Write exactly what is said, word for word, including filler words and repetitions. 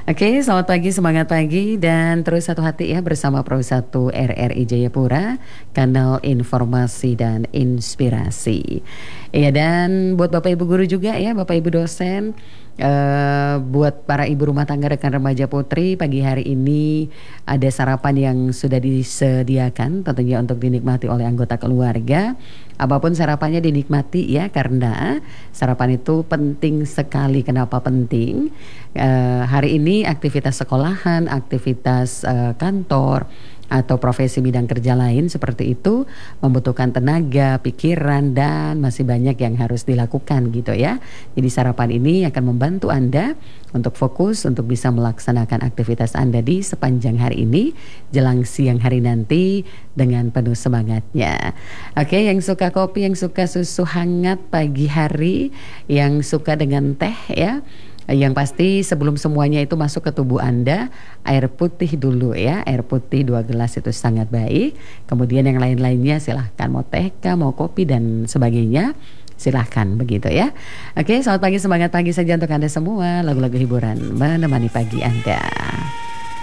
Oke, selamat pagi, semangat pagi dan terus satu hati ya bersama Pro satu R R I Jayapura, kanal informasi dan inspirasi. Iya, dan buat Bapak Ibu guru juga ya, Bapak Ibu dosen, eh, buat para ibu rumah tangga rekan remaja putri, pagi hari ini ada sarapan yang sudah disediakan tentunya untuk dinikmati oleh anggota keluarga. Apapun sarapannya dinikmati ya, karena sarapan itu penting sekali. Kenapa penting? Eh, hari ini aktivitas sekolahan, aktivitas eh, kantor atau profesi bidang kerja lain seperti itu membutuhkan tenaga, pikiran dan masih banyak yang harus dilakukan gitu ya. Jadi sarapan ini akan membantu Anda untuk fokus untuk bisa melaksanakan aktivitas Anda di sepanjang hari ini jelang siang hari nanti dengan penuh semangatnya. Oke, yang suka kopi, yang suka susu hangat pagi hari, yang suka dengan teh ya. Yang pasti sebelum semuanya itu masuk ke tubuh Anda, air putih dulu ya. Air putih dua gelas itu sangat baik. Kemudian yang lain-lainnya silahkan, mau teh kah, mau kopi dan sebagainya, silahkan begitu ya. Oke, selamat pagi, semangat pagi saja untuk Anda semua. Lagu-lagu hiburan menemani pagi Anda.